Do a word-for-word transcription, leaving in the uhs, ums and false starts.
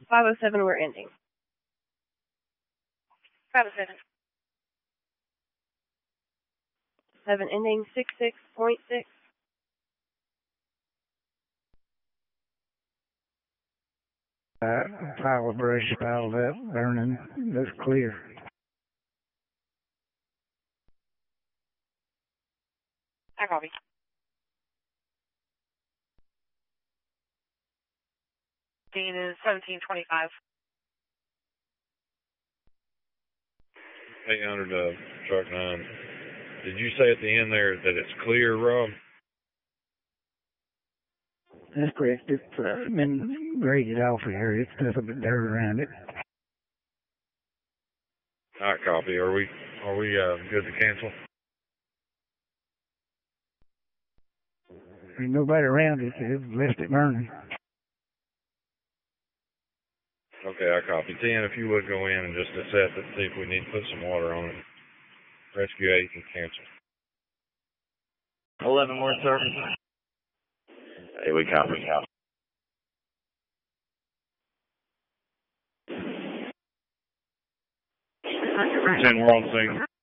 five oh seven, we're ending. five oh seven. seven ending, six six point six. Uh, pile of brush piled up, burning, looks clear. I copy. Dean is seventeen twenty-five. eight hundred uh, truck nine. Did you say at the end there that it's clear, Rob? That's correct. It's uh, been graded off here. It's nothing but dirt around it. All right, copy. Are we are we uh, good to cancel? There's nobody around it. They've left it burning. Okay, I copy. ten, if you would go in and just assess it, see if we need to put some water on it. Rescue eight and cancel. eleven more, sir. Hey, we copy. ten, we're on scene.